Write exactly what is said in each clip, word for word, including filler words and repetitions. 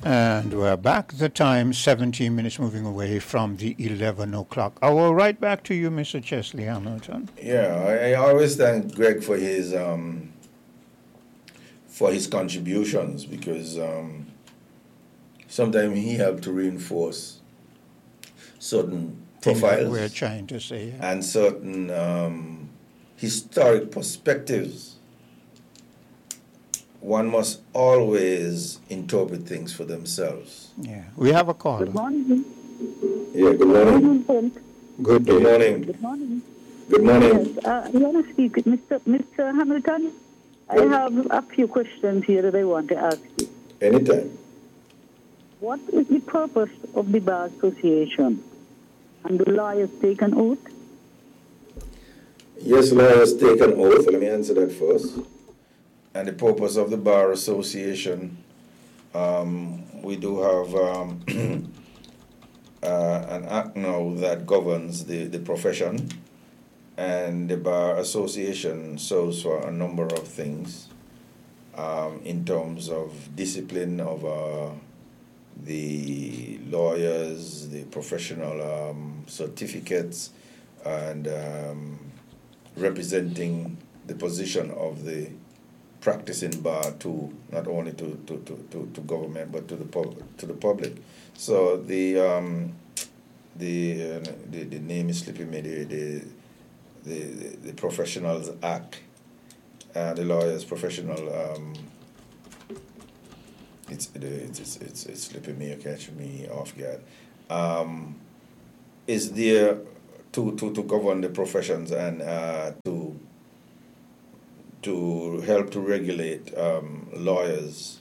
And we're back. The time seventeen minutes moving away from the eleven o'clock hour. Right back to you, Mister Chesley Hamilton. Yeah, I, I always thank Greg for his um, for his contributions because um, sometimes he helped to reinforce certain Things that we're profiles trying to say. Yeah. and certain um, historic perspectives. One must always interpret things for themselves. Yeah. We have a caller. Good morning. Yeah, good Good morning. morning, Kent. Good Good day. morning. Good morning. Good morning. Yes, uh, I want to speak with Mister Mister Hamilton. I have a few questions here that I want to ask you. Anytime. What is the purpose of the Bar Association? And do lawyers take an oath? Yes, lawyers take an oath. Let me answer that first. And the purpose of the Bar Association, um, we do have um, uh, an act now that governs the, the profession. And the Bar Association serves for a number of things um, in terms of discipline of uh, the lawyers, the professional um, certificates, and um, representing the position of the practicing bar to not only to, to, to, to, to government but to the pub, to the public. So the um, the, uh, the the name is slipping me. The the the, the Professionals Act, uh, the Lawyers Professional. Um, it's, it's it's it's it's slipping me, catching me off guard. Um, is there to, to, to govern the professions and uh, to to help to regulate um, lawyers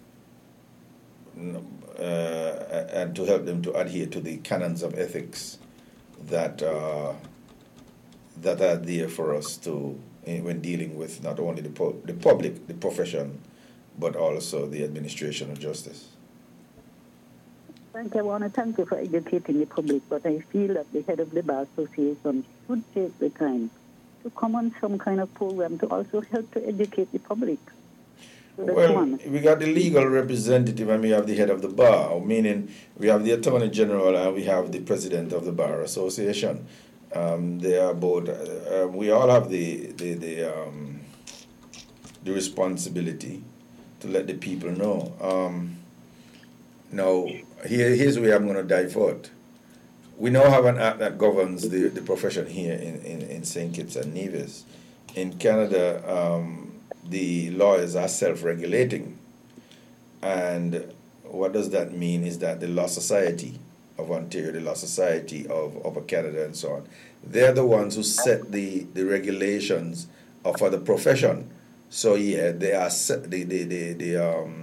uh, and to help them to adhere to the canons of ethics that uh, that are there for us to when dealing with not only the pu- the public, the profession, but also the administration of justice. Thank you. I want to thank you for educating the public, but I feel that the head of the Bar Association should take the time to come on some kind of program to also help to educate the public. So that's Well, one. we got the legal representative and we have the head of the bar, meaning we have the attorney general and we have the president of the Bar Association. Um, they are both. Uh, we all have the the the, um, the responsibility to let the people know. Um, now, here here's where I'm going to divert. We now have an act that governs the, the profession here in, in, in Saint Kitts and Nevis. In Canada, um, the lawyers are self-regulating. And what does that mean is that the Law Society of Ontario, the Law Society of Upper Canada and so on, they're the ones who set the, the regulations for the profession. So yeah, they are set, the, the, the, the um,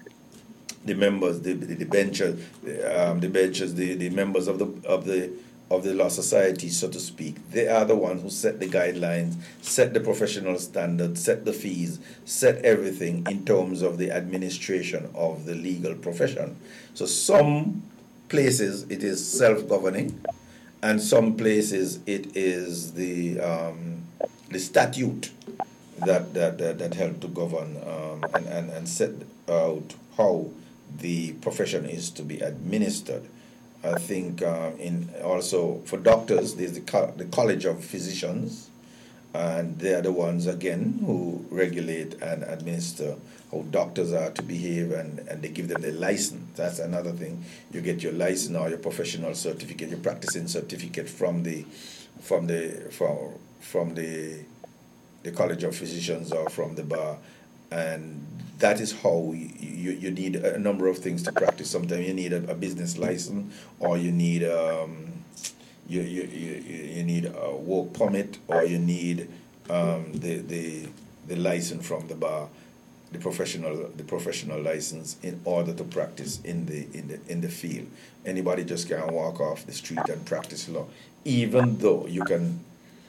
the members, the the, the benches, um, the benches, the, the members of the of the of the law society, so to speak. They are the ones who set the guidelines, set the professional standards, set the fees, set everything in terms of the administration of the legal profession. So some places it is self-governing, and some places it is the um, the statute that that that, that help to govern um, and, and and set out how the profession is to be administered. I think uh, in also for doctors, there's the, co- the College of Physicians, and they are the ones again who regulate and administer how doctors are to behave, and, and they give them the license. That's another thing. You get your license or your professional certificate, your practicing certificate from the from the from from the the College of Physicians or from the bar, and that is how you, you, you need a number of things to practice. Sometimes you need a, a business license, or you need um, you, you, you, you need a work permit, or you need um, the, the the license from the bar, the professional the professional license in order to practice in the in the in the field. Anybody just can't walk off the street and practice law, even though you can,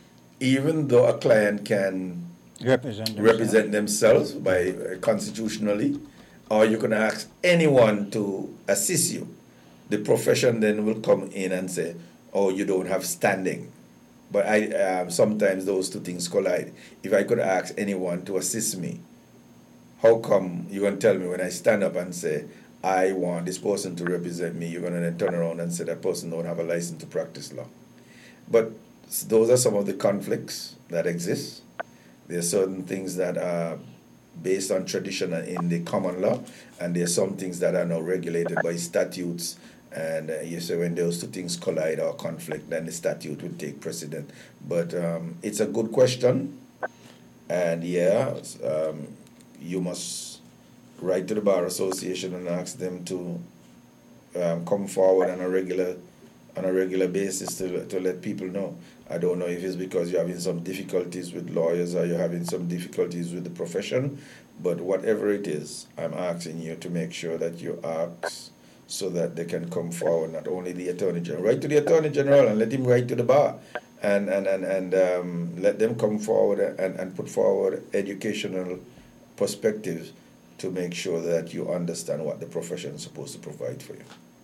even though a client can Represent themselves. represent themselves by uh, constitutionally, or you can ask anyone to assist you. The profession then will come in and say, "Oh, you don't have standing." But I um, sometimes those two things collide. If I could ask anyone to assist me, how come you can tell me when I stand up and say I want this person to represent me, you're going to then turn around and say that person don't have a license to practice law. But those are some of the conflicts that exist. There are certain things that are based on tradition in the common law, and there are some things that are now regulated by statutes. And uh, you say when those two things collide or conflict, then the statute will take precedent. But um, it's a good question, and yeah, um, you must write to the Bar Association and ask them to um, come forward on a regular on a regular basis to to let people know. I don't know if it's because you're having some difficulties with lawyers or you're having some difficulties with the profession, but whatever it is, I'm asking you to make sure that you ask so that they can come forward, not only the Attorney General. Write to the Attorney General and let him write to the bar, and, and, and, and um, let them come forward and, and put forward educational perspectives to make sure that you understand what the profession is supposed to provide for you.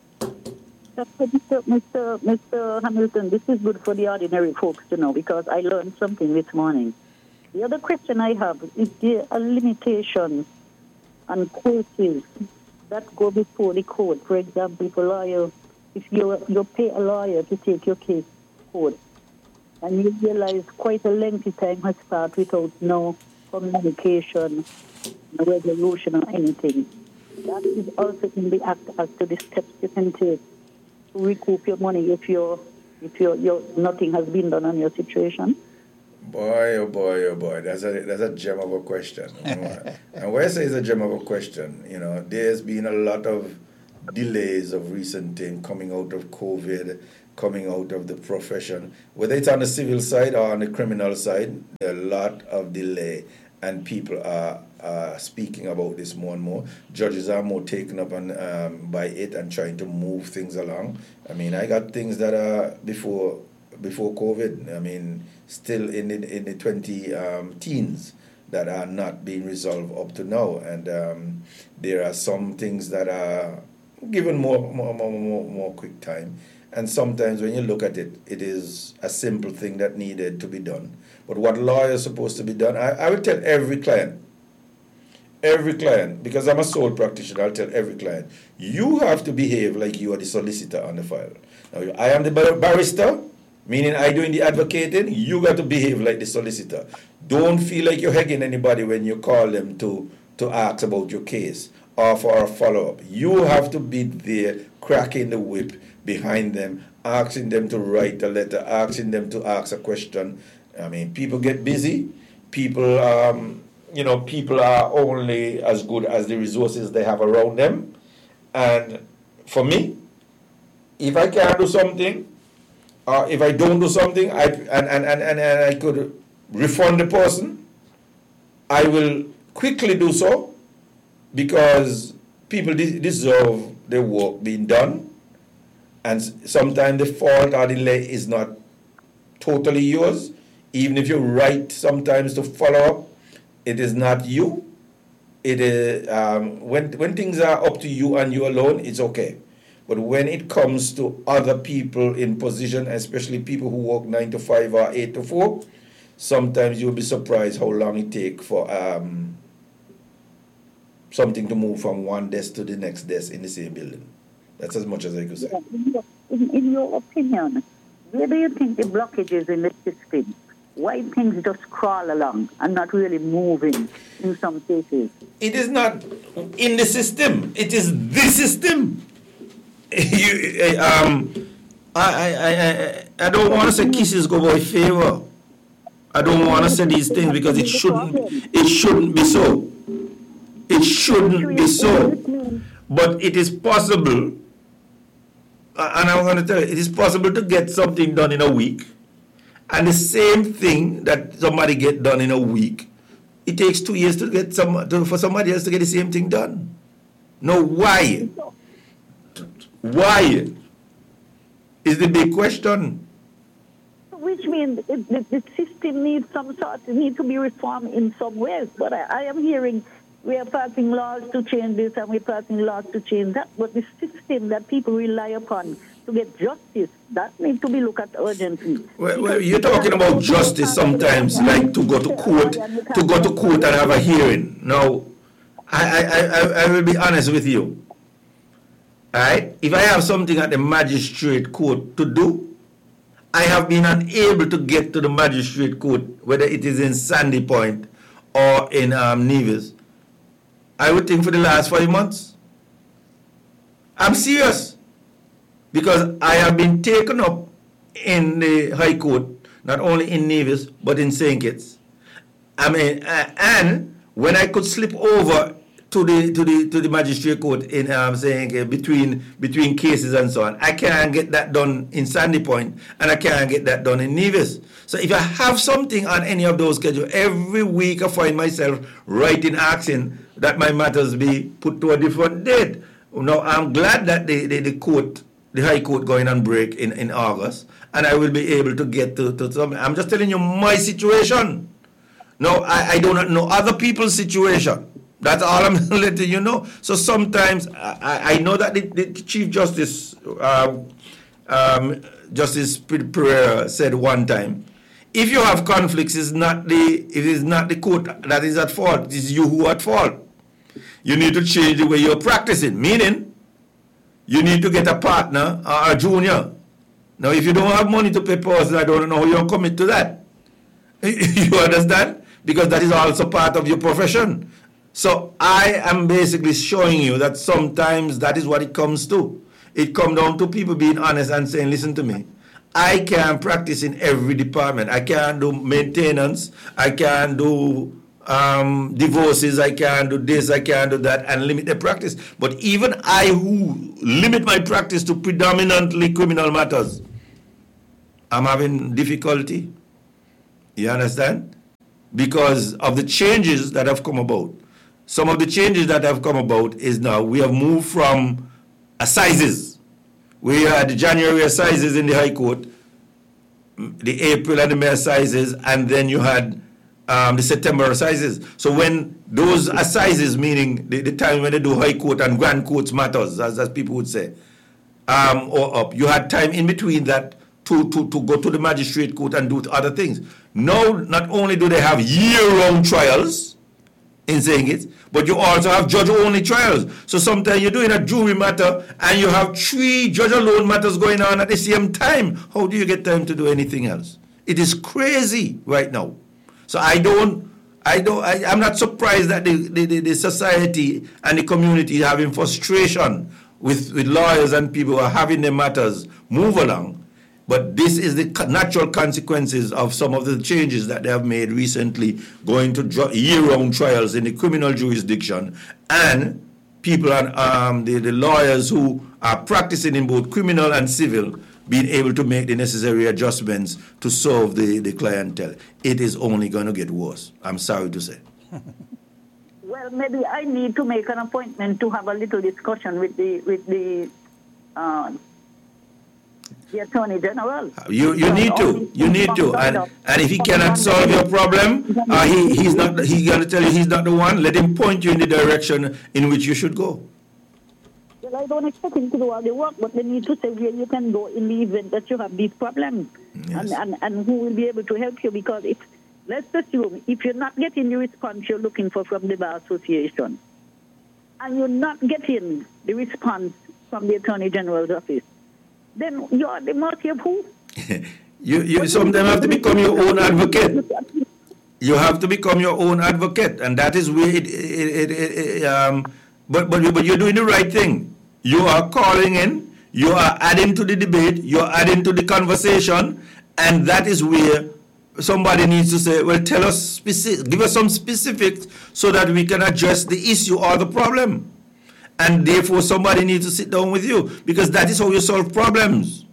Mister Mister Mister Hamilton, this is good for the ordinary folks to know, because I learned something this morning. The other question I have is there a limitation on courses that go before the court? For example, if a lawyer, if you you pay a lawyer to take your case to court, and you realize quite a lengthy time has passed without no communication, no resolution or anything, that is also in the act as to the steps you can take to recoup your money if you're if you're, you're nothing has been done on your situation? Boy, oh boy, oh boy, that's a that's a gem of a question. And when I say it's a gem of a question, you know, there's been a lot of delays of recent things coming out of COVID, coming out of the profession, whether it's on the civil side or on the criminal side, there are a lot of delay, and people are uh, speaking about this more and more. Judges are more taken up on, um, by it and trying to move things along. I mean, I got things that are before before COVID, I mean, still in the, in the twenty um, teens that are not being resolved up to now. And um, there are some things that are given more, more, more, more, more quick time. And sometimes when you look at it, it is a simple thing that needed to be done. But what law is supposed to be done, I, I will tell every client, every client, because I'm a sole practitioner, I'll tell every client, you have to behave like you are the solicitor on the file. Now, I am the bar- barrister, meaning I doing the advocating, you got to behave like the solicitor. Don't feel like you're hugging anybody when you call them to, to ask about your case or for a follow-up. You have to be there cracking the whip behind them, asking them to write a letter, asking them to ask a question. I mean, people get busy. People, um, you know, people are only as good as the resources they have around them. And for me, if I can't do something, or if I don't do something, I and, and, and, and I could refund the person, I will quickly do so, because people de- deserve their work being done. And sometimes the fault or delay is not totally yours. Even if you're right sometimes to follow up, it is not you. It is um, when when things are up to you and you alone, it's okay. But when it comes to other people in position, especially people who work nine to five or eight to four, sometimes you'll be surprised how long it takes for um, something to move from one desk to the next desk in the same building. That's as much as I could say. In your, in, in your opinion, where do you think the blockage is in the system? Why things just crawl along and not really moving in some cases? It is not in the system. It is the system. you, um, I, I, I, I don't want to say kisses go by favor. I don't want to say these things because it shouldn't. It shouldn't be so. It shouldn't be so. But it is possible. And I'm going to tell you, it is possible to get something done in a week. And the same thing that somebody get done in a week, it takes two years to get some to, for somebody else to get the same thing done. No, why? Why is the big question. Which means it, the, the system needs some sort, it needs to be reformed in some ways. But I, I am hearing we are passing laws to change this and we're passing laws to change that. But the system that people rely upon to get justice, that needs to be looked at urgently. Well, well, you're talking about justice sometimes, like to go to court, to go to court and have a hearing. Now, I, I, I, I will be honest with you. right, if I have something at the magistrate court to do, I have been unable to get to the magistrate court, whether it is in Sandy Point or in um, Nevis, I would think for the last five months. I'm serious. Because I have been taken up in the High Court, not only in Nevis, but in Saint Kitts. I mean, uh, and when I could slip over to the to the to the magistrate court in um, saying uh, between between cases and so on, I can't get that done in Sandy Point, and I can't get that done in Nevis. So if I have something on any of those schedules, every week I find myself writing, asking that my matters be put to a different date. Now I'm glad that the the, the court, the High Court, going on break in, in August, and I will be able to get to to some. I'm just telling you my situation. No, I, I do not know other people's situation. That's all I'm letting you know. So sometimes I, I know that the, the Chief Justice, uh, um, Justice Pereira, said one time, if you have conflicts, it's not the it is not the court that is at fault. It is you who are at fault. You need to change the way you're practicing. Meaning, you need to get a partner or a junior. Now, if you don't have money to pay person, I don't know how you'll commit to that. You understand? Because that is also part of your profession. So I am basically showing you that sometimes that is what it comes to. It comes down to people being honest and saying, listen to me, I can't practice in every department. I can't do maintenance. I can't do um, divorces. I can't do this. I can't do that, and limit the practice. But even I who limit my practice to predominantly criminal matters, I'm having difficulty. You understand? Because of the changes that have come about. Some of the changes that have come about is now we have moved from assizes. We had the January assizes in the High Court, the April and the May assizes, and then you had um, the September assizes. So when those assizes, meaning the, the time when they do High Court and Grand Courts matters, as, as people would say, um, or up, you had time in between that to, to, to go to the magistrate court and do other things. Now, not only do they have year-round trials in saying it, but you also have judge-only trials. So sometimes you're doing a jury matter and you have three judge-alone matters going on at the same time. How do you get time to do anything else? It is crazy right now. So I don't, I don't, I, I'm not surprised that the, the, the society and the community are having frustration with, with lawyers and people who are having their matters move along. But this is the natural consequences of some of the changes that they have made recently, going to year-round trials in the criminal jurisdiction, and people and um, the, the lawyers who are practicing in both criminal and civil being able to make the necessary adjustments to solve the, the clientele. It is only going to get worse, I'm sorry to say. Well, maybe I need to make an appointment to have a little discussion with the with the uh, the Attorney General. You you need to you need to and and if he cannot solve your problem, uh, he he's not he's going to tell you he's not the one. Let him point you in the direction in which you should go. Well, I don't expect him to do all the work, but they need to say where you can go in the event that you have these problems, yes. and, and and who will be able to help you. Because if let's assume if you're not getting the response you're looking for from the Bar Association, and you're not getting the response from the Attorney General's office, then you are the mercy of who? you you sometimes have to become your own advocate. You have to become your own advocate, and that is where it, it, it, it um. But but but you're doing the right thing. You are calling in. You are adding to the debate. You are adding to the conversation, and that is where somebody needs to say, "Well, tell us specific, give us some specifics so that we can address the issue or the problem." And therefore, somebody needs to sit down with you, because that is how you solve problems.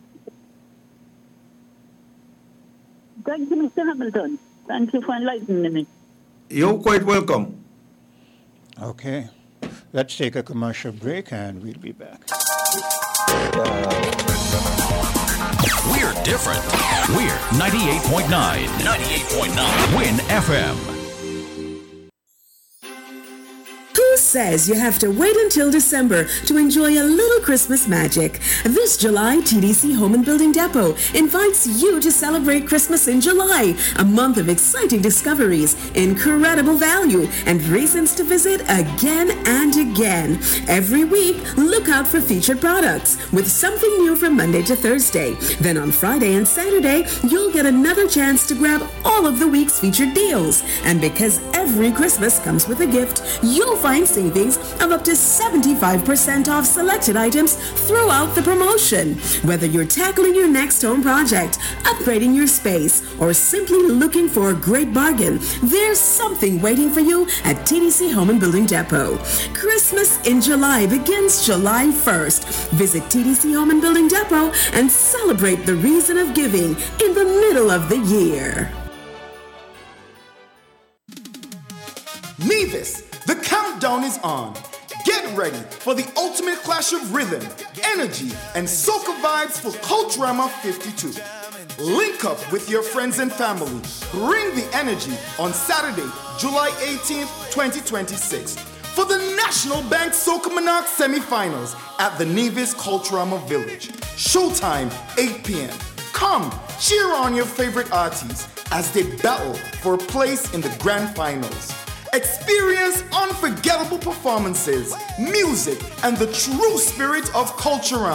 Thank you, Mister Hamilton. Thank you for enlightening me. You're quite welcome. Okay. Let's take a commercial break and we'll be back. We're different. We're ninety-eight point nine. ninety-eight point nine. Win F M. Who's says you have to wait until December to enjoy a little Christmas magic? This July, T D C Home and Building Depot invites you to celebrate Christmas in July, a month of exciting discoveries, incredible value, and reasons to visit again and again. Every week, look out for featured products with something new from Monday to Thursday. Then on Friday and Saturday, you'll get another chance to grab all of the week's featured deals. And because every Christmas comes with a gift, you'll find savings of up to seventy-five percent off selected items throughout the promotion. Whether you're tackling your next home project, upgrading your space, or simply looking for a great bargain, there's something waiting for you at T D C Home and Building Depot. Christmas in July begins July first. Visit T D C Home and Building Depot and celebrate the reason of giving in the middle of the year. Nevis, the countdown is on. Get ready for the ultimate clash of rhythm, energy, and soca vibes for Culturama fifty-two. Link up with your friends and family. Bring the energy on Saturday, July eighteenth, twenty twenty-six for the National Bank Soca Monarch semifinals at the Nevis Culturama Village. Showtime, eight p.m. Come, cheer on your favorite artists as they battle for a place in the grand finals. Experience unforgettable performances, music, and the true spirit of Culturama.